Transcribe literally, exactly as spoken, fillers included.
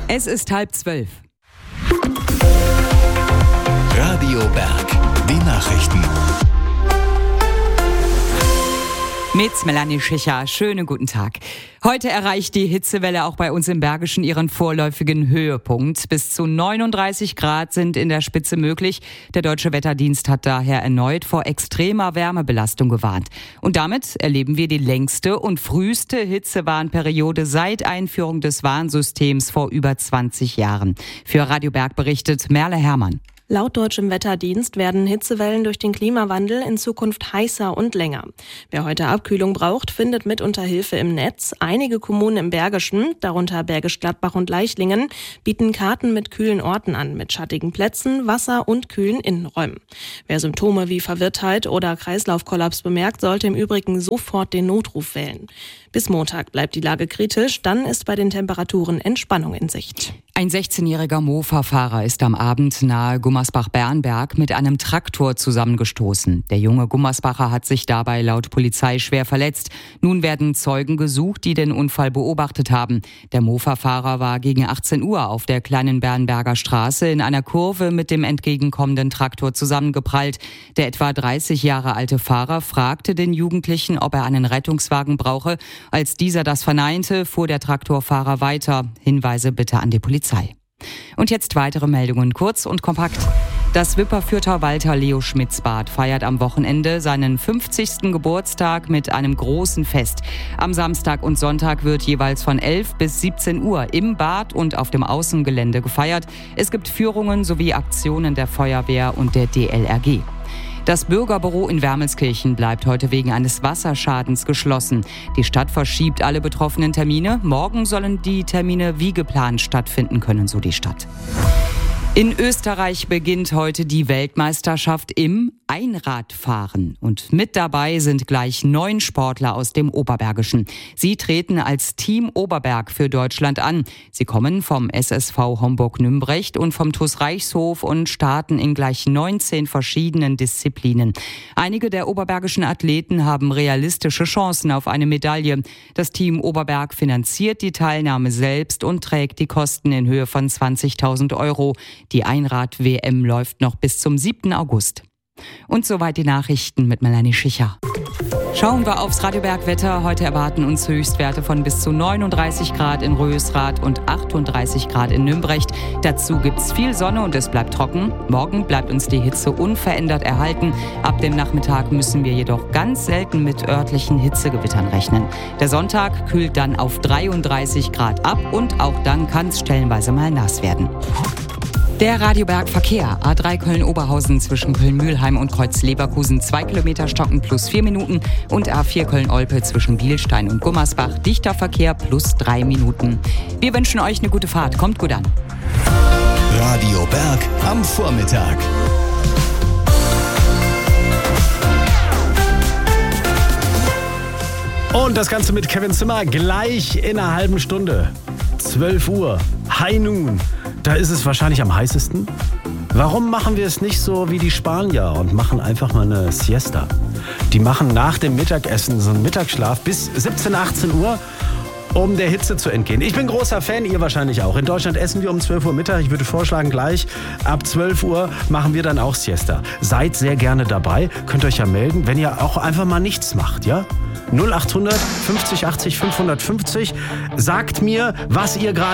Es ist halb zwölf. Radio Berg, die Nachrichten. Mit Melanie Schicher. Schönen guten Tag. Heute erreicht die Hitzewelle auch bei uns im Bergischen ihren vorläufigen Höhepunkt. Bis zu neununddreißig Grad sind in der Spitze möglich. Der Deutsche Wetterdienst hat daher erneut vor extremer Wärmebelastung gewarnt. Und damit erleben wir die längste und früheste Hitzewarnperiode seit Einführung des Warnsystems vor über zwanzig Jahren. Für Radio Berg berichtet Merle Herrmann. Laut deutschem Wetterdienst werden Hitzewellen durch den Klimawandel in Zukunft heißer und länger. Wer heute Abkühlung braucht, findet mitunter Hilfe im Netz. Einige Kommunen im Bergischen, darunter Bergisch Gladbach und Leichlingen, bieten Karten mit kühlen Orten an, mit schattigen Plätzen, Wasser und kühlen Innenräumen. Wer Symptome wie Verwirrtheit oder Kreislaufkollaps bemerkt, sollte im Übrigen sofort den Notruf wählen. Bis Montag bleibt die Lage kritisch, dann ist bei den Temperaturen Entspannung in Sicht. Ein sechzehnjähriger Mofa-Fahrer ist am Abend nahe Gummersbach-Bernberg mit einem Traktor zusammengestoßen. Der junge Gummersbacher hat sich dabei laut Polizei schwer verletzt. Nun werden Zeugen gesucht, die den Unfall beobachtet haben. Der Mofa-Fahrer war gegen achtzehn Uhr auf der kleinen Bernberger Straße in einer Kurve mit dem entgegenkommenden Traktor zusammengeprallt. Der etwa dreißig Jahre alte Fahrer fragte den Jugendlichen, ob er einen Rettungswagen brauche. Als dieser das verneinte, fuhr der Traktorfahrer weiter. Hinweise bitte an die Polizei. Und jetzt weitere Meldungen, kurz und kompakt. Das Wipperfürther Walter Leo Schmitz Bad feiert am Wochenende seinen fünfzigsten Geburtstag mit einem großen Fest. Am Samstag und Sonntag wird jeweils von elf bis siebzehn Uhr im Bad und auf dem Außengelände gefeiert. Es gibt Führungen sowie Aktionen der Feuerwehr und der D L R G. Das Bürgerbüro in Wermelskirchen bleibt heute wegen eines Wasserschadens geschlossen. Die Stadt verschiebt alle betroffenen Termine. Morgen sollen die Termine wie geplant stattfinden können, so die Stadt. In Österreich beginnt heute die Weltmeisterschaft im Einradfahren. Und mit dabei sind gleich neun Sportler aus dem Oberbergischen. Sie treten als Team Oberberg für Deutschland an. Sie kommen vom S S V Homburg-Nümbrecht und vom T U S Reichshof und starten in gleich neunzehn verschiedenen Disziplinen. Einige der oberbergischen Athleten haben realistische Chancen auf eine Medaille. Das Team Oberberg finanziert die Teilnahme selbst und trägt die Kosten in Höhe von zwanzigtausend Euro. Die Einrad-W M läuft noch bis zum siebten August. Und soweit die Nachrichten mit Melanie Schicher. Schauen wir aufs Radio Berg Wetter. Heute erwarten uns Höchstwerte von bis zu neununddreißig Grad in Rösrath und achtunddreißig Grad in Nümbrecht. Dazu gibt's viel Sonne und es bleibt trocken. Morgen bleibt uns die Hitze unverändert erhalten. Ab dem Nachmittag müssen wir jedoch ganz selten mit örtlichen Hitzegewittern rechnen. Der Sonntag kühlt dann auf dreiunddreißig Grad ab und auch dann kann es stellenweise mal nass werden. Der Radio Berg Verkehr. A drei Köln-Oberhausen zwischen Köln-Mühlheim und Kreuz-Leverkusen zwei Kilometer stocken plus vier Minuten und A vier Köln-Olpe zwischen Bielstein und Gummersbach dichter Verkehr plus drei Minuten. Wir wünschen euch eine gute Fahrt. Kommt gut an. Radio Berg am Vormittag. Und das Ganze mit Kevin Zimmer gleich in einer halben Stunde. zwölf Uhr. High Noon. Da ist es wahrscheinlich am heißesten. Warum machen wir es nicht so wie die Spanier und machen einfach mal eine Siesta? Die machen nach dem Mittagessen so einen Mittagsschlaf bis siebzehn, achtzehn Uhr, um der Hitze zu entgehen. Ich bin großer Fan, ihr wahrscheinlich auch. In Deutschland essen wir um zwölf Uhr Mittag. Ich würde vorschlagen, gleich ab zwölf Uhr machen wir dann auch Siesta. Seid sehr gerne dabei. Könnt euch ja melden, wenn ihr auch einfach mal nichts macht, ja? null acht hundert fünfzig achtzig fünfhundertfünfzig. Sagt mir, was ihr gerade